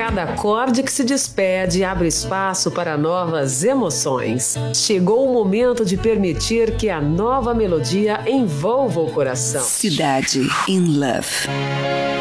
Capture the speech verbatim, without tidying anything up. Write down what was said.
Cada acorde que se despede abre espaço para novas emoções. Chegou o momento de permitir que a nova melodia envolva o coração. Cidade in Love.